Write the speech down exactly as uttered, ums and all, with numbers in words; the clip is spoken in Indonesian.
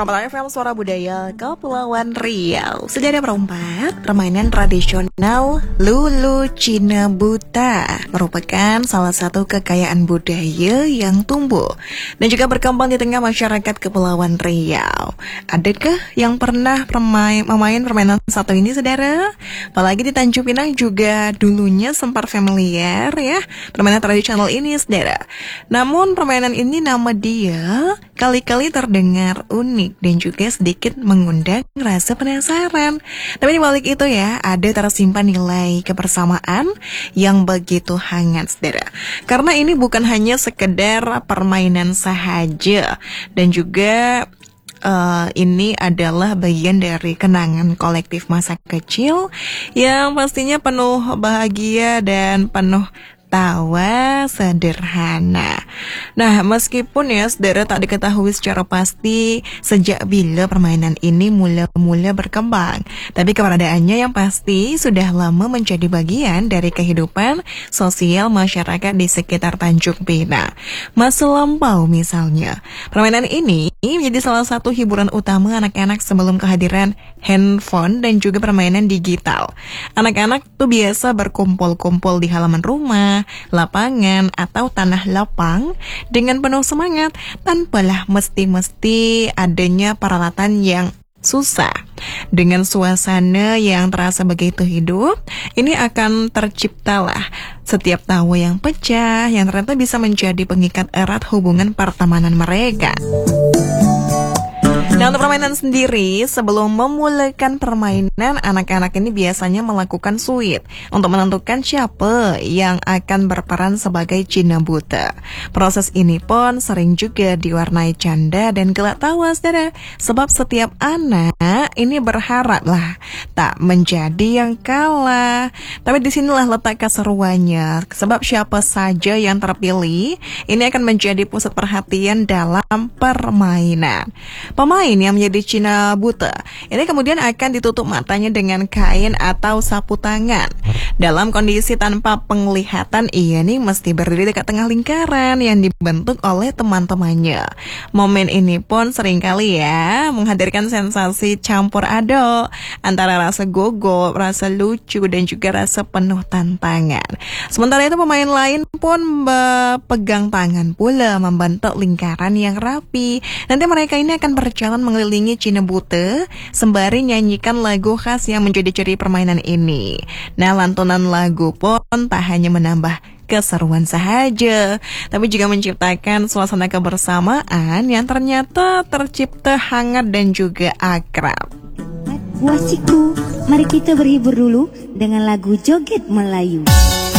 Prambors F M Suara Budaya Kepulauan Riau. Sejarah perempat, permainan tradisional Lulu Cina Buta merupakan salah satu kekayaan budaya yang tumbuh dan juga berkembang di tengah masyarakat Kepulauan Riau. Adakah yang pernah permain, memain permainan satu ini, saudara? Apalagi di Tanjung Pinang juga dulunya sempat familiar ya permainan tradisional ini, saudara. Namun permainan ini nama dia kali-kali terdengar unik dan juga sedikit mengundang rasa penasaran. Tapi di balik itu ya, ada tersimpan nilai kebersamaan yang begitu hangat, saudara. Karena ini bukan hanya sekedar permainan sahaja, dan juga Uh, ini adalah bagian dari kenangan kolektif masa kecil yang pastinya penuh bahagia dan penuh tawa sederhana. Nah, meskipun ya saudara tak diketahui secara pasti sejak bila permainan ini mula-mula berkembang, tapi keberadaannya yang pasti sudah lama menjadi bagian dari kehidupan sosial masyarakat di sekitar Tanjung Pinang. Masa lampau misalnya, permainan ini menjadi salah satu hiburan utama anak-anak sebelum kehadiran handphone dan juga permainan digital. Anak-anak tuh biasa berkumpul-kumpul di halaman rumah, lapangan, atau tanah lapang dengan penuh semangat tanpalah mesti-mesti adanya peralatan yang susah. Dengan suasana yang terasa begitu hidup, ini akan terciptalah setiap tawa yang pecah yang ternyata bisa menjadi pengikat erat hubungan pertemanan mereka. Nah, untuk permainan sendiri, sebelum memulakan permainan, anak-anak ini biasanya melakukan suit untuk menentukan siapa yang akan berperan sebagai Cina Buta. Proses ini pun sering juga diwarnai canda dan gelak tawa, saudara. Sebab setiap anak ini berharap lah tak menjadi yang kalah. Tapi disinilah letak keseruannya. Sebab siapa saja yang terpilih, ini akan menjadi pusat perhatian dalam permainan. Pemain yang menjadi Cina Buta ini kemudian akan ditutup matanya dengan kain atau sapu tangan. Dalam kondisi tanpa penglihatan, ia nih mesti berdiri dekat tengah lingkaran yang dibentuk oleh teman-temannya. Momen ini pun seringkali ya menghadirkan sensasi campur aduk antara rasa gugup, rasa lucu, dan juga rasa penuh tantangan. Sementara itu pemain lain pun berpegang tangan pula membentuk lingkaran yang rapi. Nanti mereka ini akan berjalan mengelilingi Cina Buta sembari nyanyikan lagu khas yang menjadi ciri permainan ini. Nah, lantunan lagu pun tak hanya menambah keseruan sahaja, tapi juga menciptakan suasana kebersamaan yang ternyata tercipta hangat dan juga akrab. Wasiku, mari kita berhibur dulu dengan lagu Joget Melayu.